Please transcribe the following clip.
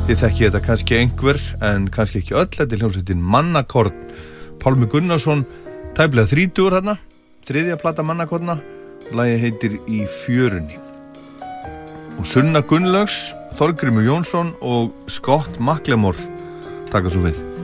Þið þekkið þetta kannski einhver, en kannski ekki öll. Þetta hljómsveitin Mannakorn. Pálmi Gunnarsson, tæplega 30 þarna. 3. plata Mannakorna. Lagið heitir Í fjörunni. Og Sunna Gunnlaugs, Þorgrímur Jónsson og Scott McLemore taka svo við.